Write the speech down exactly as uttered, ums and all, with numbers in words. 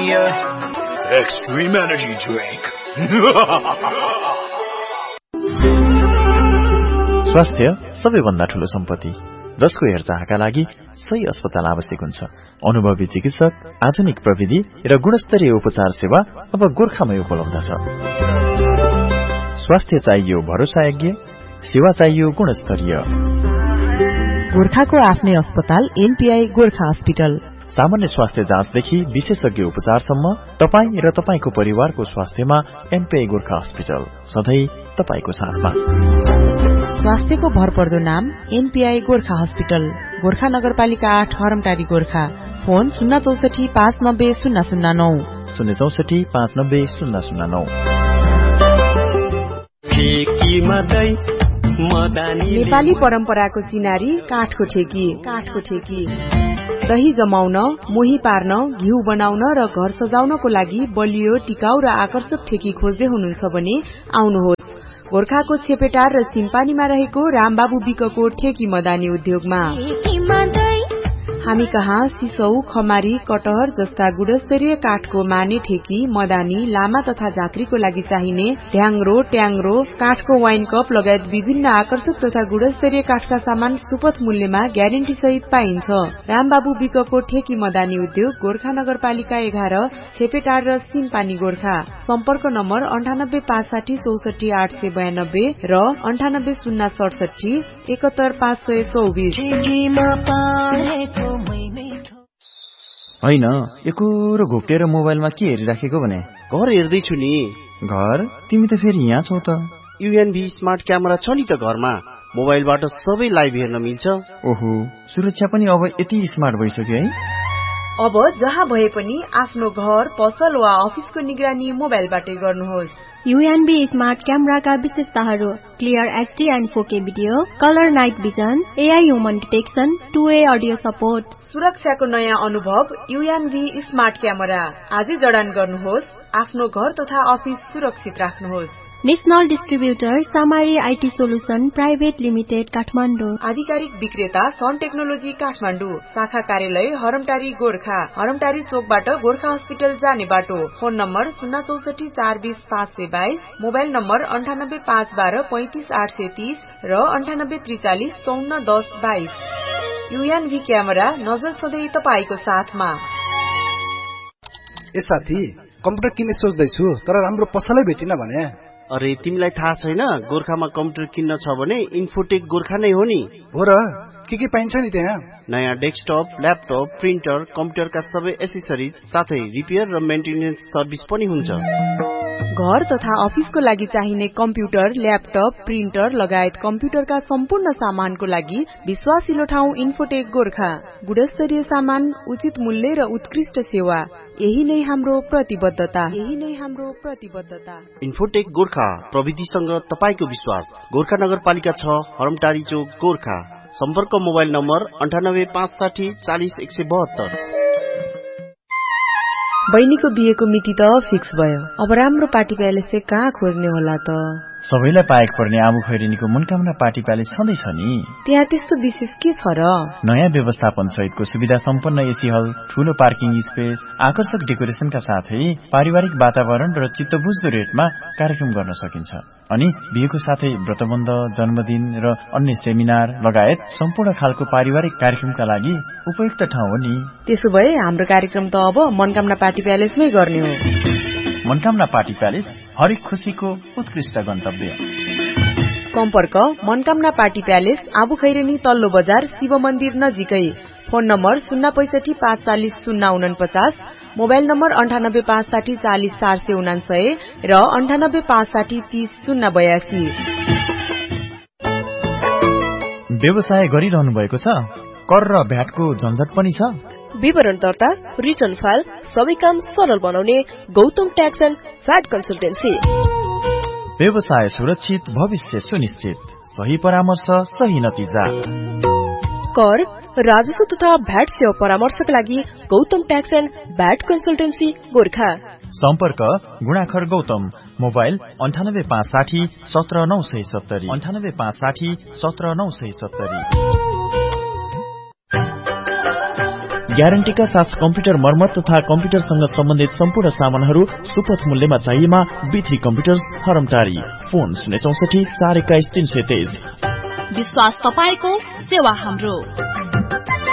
India. Extreme energy drink. स्वास्थ्य सबैभन्दा ठूलो सम्पत्ति, जसको हेरचाहका लागि सही अस्पताल आवश्यक हुन्छ। अनुभवी चिकित्सक, आधुनिक प्रविधि र गुणस्तरीय उपचार सेवा अब गोर्खामै उपलब्ध छ। स्वास्थ्य चाहियो भरोसायोग्य, सेवा चाहियो गुणस्तरीय। गोर्खाको आफ्नै अस्पताल एनपीआई गोर्खा हस्पिटल। सामान्य स्वास्थ्य जाँचदेखि विशेषज्ञ उपचारसम्म तपाई र तपाईको परिवारको स्वास्थ्यमा एनपीआई गोर्खा हस्पिटल सधैँ तपाईको साथमा। स्वास्थ्यको भरपर्दो नाम एनपीआई गोर्खा हस्पिटल, गोर्खा नगरपालिका आठ हरमटारी गोर्खा। फोन शून्य चौसठी पाँच नब्बे शून्य शून्य नौ शून्य चौसठी पाँच नब्बे शून्य शून्य नौ। नेपाली परम्पराको चिनारी काठको ठेकी। काठको ठेकी दही जमाउन, मोही पार्न, घिउ बनाउन र घर सजाउनको लागि बलियो, टिकाउ र आकर्षक ठेकी खोज्दै हुनुहुन्छ भने आउनुहोस् गोर्खाको छेपेटार र सिम्पानीमा रहेको रामबाबु विकको ठेकी मदानी उद्योगमा। हामी कहाँ सिसौ, खमारी, कटहर जस्ता गुणस्तरीय काठको माने ठेकी, मदानी, लामा तथा झाँक्रीको लागि चाहिने ढ्याङ्ग्रो, ट्याङ्ग्रो, काठको वाइन कप लगायत विभिन्न आकर्षक तथा गुणस्तरीय काठका सामान सुपथ मूल्यमा ग्यारेन्टी सहित पाइन्छ। रामबाबु विकको ठेकी मदानी उद्योग गोर्खा नगरपालिका एघार, छेपेटार र सिम्पानी गोर्खा। सम्पर्क नम्बर अन्ठानब्बे पाँच साठी चौसठी आठ सय बयानब्बे र अन्ठानब्बे शून्य सडसठी एकहत्तर पाँच सय चौबिस। होइन, एकोरो घोप्टेर मोबाइलमा के हेरिराखेको भने? घर हेर्दैछु नि। घर? तिमी त फेरि यहाँ छौ त। युएनभी स्मार्ट क्यामेरा छ नि त घरमा, मोबाइलबाट सबै लाइभ हेर्न मिल्छ। ओहो, सुरक्षा पनि अब यति स्मार्ट भइसक्यो है। अब जहाँ भए पनि आफ्नो घर, पसल वा अफिसको निगरानी मोबाइलबाटै गर्नुहोस्। युएनबी स्मार्ट क्यामेराका विशेषताहरू: क्लियर एचडी एन्ड फोर के video, colour night vision, AI human detection, two way audio support. सुरक्षाको नयाँ अनुभव युएनबी स्मार्ट क्यामेरा। आजै जडान गर्नुहोस्, आफ्नो घर तथा अफिस सुरक्षित राख्नुहोस्। National distributor सामारी IT solution private limited Kathmandu. आधिकारिक विक्रेता सन टेक्नोलोजी काठमाडौँ। शाखा कार्यालय हरमटारी गोर्खा, हरमटारी चोकबाट गोर्खा हस्पिटल जाने बाटो। फोन नम्बर शून्य चौसठी चार बीस पाँच सय बाइस, मोबाइल नम्बर अन्ठानब्बे पाँच बाह्र पैंतिस आठ सय तीस र अन्ठानब्बे त्रिचालिस चौन्न दस बाइस। युएनभी क्यामेरा, नजर सधैँ तपाईको साथमा। ए साथी, कम्प्युटर किन्ने सोच्दैछु तर राम्रो पसलै भेटिन भने। अरे तिमीलाई थाहा छैन, गोर्खामा कम्प्युटर किन्न छ भने इन्फोटेक गोर्खा नै हो नि। हो र? के के पाइन्छ नि त्यहाँ? नयाँ डेस्कटप, ल्यापटप, प्रिन्टर, कम्प्युटरका सबै एसेसरिज साथै रिपेयर र मेन्टेनेन्स सर्भिस पनि हुन्छ। घर तथा अफिसको लागि चाहिने कम्प्युटर, ल्यापटप, प्रिन्टर लगायत कम्प्युटरका सम्पूर्ण सामानको लागि विश्वासिलो ठाउँ इन्फोटेक गोर्खा। गुणस्तरीय सामान, उचित मूल्य र उत्कृष्ट सेवा, यही नै हाम्रो प्रतिबद्धता। यही नै हाम्रो प्रतिबद्धता। इन्फोटेक गोर्खा, प्रविधिसँग तपाईको विश्वास। गोर्खा नगरपालिका छ, हरमटारी चोक गोर्खा। सम्पर्क मोबाइल नम्बर अन्ठानब्बे पाँच साठी चालिस एक सय बहत्तर। बहिनीको बिहेको मिति त फिक्स भयो, अब राम्रो पार्टी प्यालेस चाहिँ कहाँ खोज्ने होला त? सबैलाई पाएक पर्ने आबु खैरेनीको मनकामना पार्टी प्यालेस छँदैछ नि। त्यहाँ त्यस्तो विशेष के छ र? नयाँ व्यवस्थापन सहितको सुविधा सम्पन्न एसी हल, ठूलो पार्किङ स्पेस, आकर्षक डेकोरेसनका साथै पारिवारिक वातावरण र चित्तबुझ्दो रेटमा कार्यक्रम गर्न सकिन्छ। अनि बिहेको साथै व्रतबन्ध, जन्मदिन र अन्य सेमिनार लगायत सम्पूर्ण खालको पारिवारिक कार्यक्रमका लागि उपयुक्त ठाउँ हो नि। त्यसो भए हाम्रो कार्यक्रम त अब मनकामना पार्टी प्यालेसमै गर्ने हो। मनकामना पार्टी प्यालेस, हरेक खुशीको उत्कृष्ट गन्तव्य। सम्पर्क मनकामना पार्टी प्यालेस, आबु खैरेनी तल्लो बजार, शिव मन्दिर नजिकै। फोन नम्बर शून्य पैंसठी पाँच चालिस शून्य उनपचास, मोबाइल नम्बर अन्ठानब्बे पाँच साठी चालिस चार सय उनासय र अन्ठानब्बे पाँच साठी तीस शून्य बयासी। व्यवसाय गरिरहनु भएको छ? कर र भ्याटको झन्झट पनि छ? विवरण दर्ता, रिटर्न फाइल, सबै काम सरल बनाउने Gautam tax and VAT consultancy. व्यवसाय सुरक्षित, भविष्य सुनिश्चित, सही परामर्श, सही नतिजा। कर, राजस्व तथा भ्याट सेवा परामर्शका लागि Gautam tax and VAT consultancy Gorkha. सम्पर्क गुणाखर गौतम, मोबाइल अन्ठानब्बे पाँच साठी सत्र नौ सय सत्तरी अन्ठानब्बे पाँच साठी सत्र नौ सय सत्तरी। ग्यारेन्टीका साथ कम्प्युटर मर्मत तथा कम्प्युटरसँग सम्बन्धित सम्पूर्ण सामानहरू सुपथ मूल्यमा चाहिएमा बी थ्री कम्प्युटर्स हरमटारी। फोन शून्य चौसठी चार एक्काइस तीन सय तेइस। विश्वास तपाईको, सेवा हाम्रो।